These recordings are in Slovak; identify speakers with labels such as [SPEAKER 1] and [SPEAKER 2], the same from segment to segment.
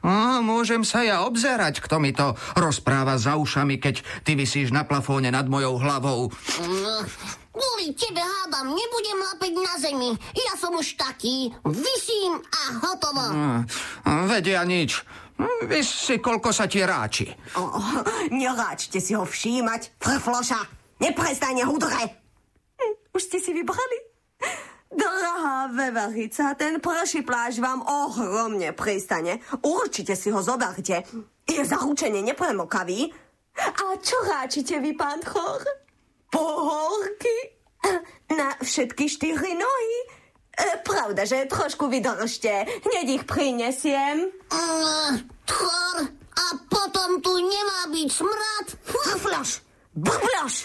[SPEAKER 1] Môžem sa ja obzerať, kto mi to rozpráva za ušami, keď ty visíš na plafóne nad mojou hlavou.
[SPEAKER 2] Kvôli tebe, hádam, nebudem lapeť na zemi. Ja som už taký. Visím a hotovo.
[SPEAKER 1] Vedia nič. Víš si, koľko sa ti ráči.
[SPEAKER 3] Neráčte si ho všímať, frfloša. Neprestane hudre. Už ste si vybrali? Drahá veverica, ten prší plášť vám ohromne pristane. Určite si ho zoberte. Je zaručene nepremokavý. A čo ráčite vy, pán Chor? Pohorky? Na všetky 4 nohy? Pravda, že trošku vydržte. Hneď ich prinesiem.
[SPEAKER 2] Chor, a potom tu nemá byť smrad.
[SPEAKER 3] Brfloš! Brfloš!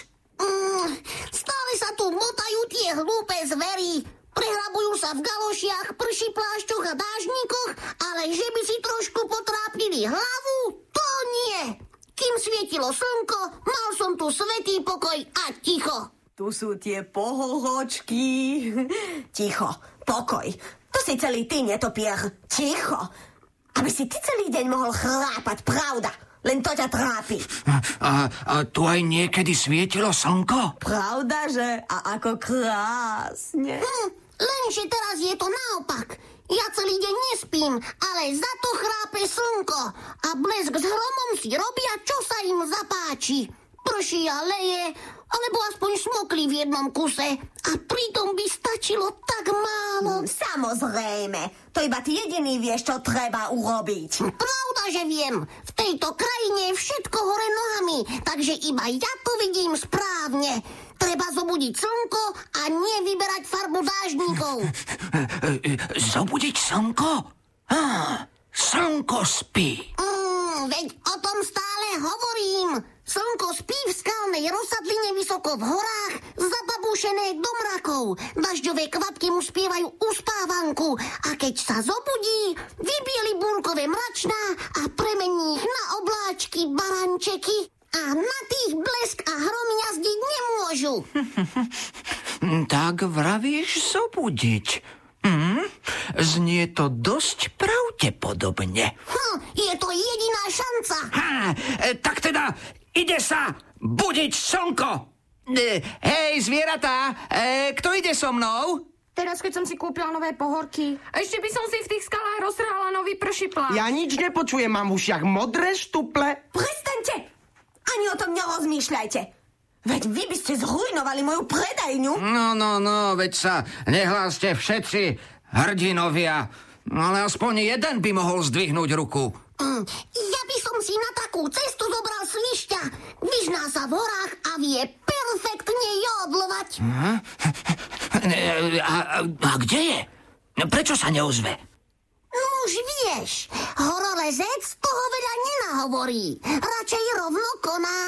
[SPEAKER 2] Stále sa tu motajú tie hlúpe zvery. Prehrabujú sa v galošiach, prší plášťoch a dážnikoch, ale že by si trošku potrápili hlavu, to nie. Kým svietilo slnko, mal som tu svätý pokoj a ticho.
[SPEAKER 3] Tu sú tie pohorhočky. Ticho, pokoj. To si celý ty, netopier. Ticho. Aby si ty celý deň mohol chrápať, pravda. Len to ťa trápi.
[SPEAKER 1] A tu aj niekedy svietilo slnko?
[SPEAKER 3] Pravda, že? A ako krásne.
[SPEAKER 2] Lenže teraz je to naopak. Ja celý deň nespím, ale za to chrápe slnko. A blesk s hromom si robia, čo sa im zapáči. Prší a leje, alebo aspoň smokli v jednom kuse. A pritom by stačilo tak málo.
[SPEAKER 3] Samozrejme. To iba ty jediný vieš, čo treba urobiť.
[SPEAKER 2] Pravda, že viem. V tejto krajine je všetko hore nohami, takže iba ja to vidím správne. Treba zobudiť slnko a nie vyberať farbu dážnikov.
[SPEAKER 1] Zobudiť slnko? Slnko spí.
[SPEAKER 2] Veď o tom stále hovorím. Slnko spí v skalnej rozsadline vysoko v horách, zababúšené do mrakov. Dažďové kvapky mu spievajú uspávanku a keď sa zobudí, vybieli búrkové mračná a premení ich na obláčky barančeky. A na tých blesk a hrom jazdiť nemôžu.
[SPEAKER 1] Tak vravíš zobudiť. Znie to dosť pravdepodobne.
[SPEAKER 2] Je to jediná šanca.
[SPEAKER 1] Tak teda ide sa budiť slnko. Hej, zvieratá, kto ide so mnou?
[SPEAKER 4] Teraz, keď som si kúpila nové pohorky. Ešte by som si v tých skalách roztrhala nový prší plášť.
[SPEAKER 5] Ja nič nepočujem, mám v ušiach modré štuple.
[SPEAKER 3] Prestaňte! Ani o tom nerozmýšľajte. Veď vy by ste zrujnovali moju predajňu.
[SPEAKER 1] No, veď sa nehláste všetci, hrdinovia. Ale aspoň jeden by mohol zdvihnúť ruku.
[SPEAKER 2] Ja by som si na takú cestu zobral svišťa. Vyžná sa v horách a vie perfektne jodlovať.
[SPEAKER 1] A kde je? Prečo sa neozve?
[SPEAKER 2] Už vieš, horolezec toho veľa nenahovorí. Radšej rovno koná.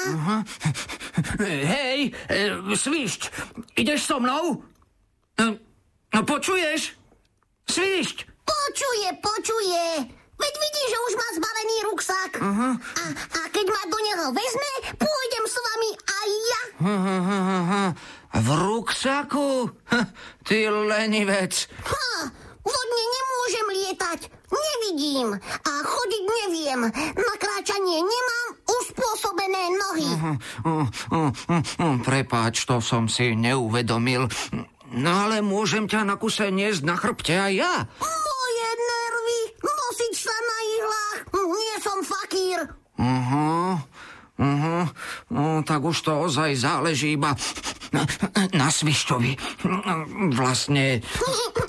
[SPEAKER 1] Hej, svišť, ideš so mnou? No počuješ? Svišť!
[SPEAKER 2] Počuje. Veď vidíš, že už má zbavený ruksák. A keď ma do neho vezme, pôjdem s vami aj ja.
[SPEAKER 1] V ruksaku? Ty lenivec.
[SPEAKER 2] Vodne nemôžem lietať. Nevidím a chodiť neviem. Na kráčanie nemám uspôsobené nohy.
[SPEAKER 1] Prepáč, to som si neuvedomil. No ale môžem ťa na kuse niesť na chrbte aj ja.
[SPEAKER 2] Moje nervy, nosiť sa na ihlách. Nie som fakír.
[SPEAKER 1] No, tak už to ozaj záleží iba na svišťovi. Vlastne...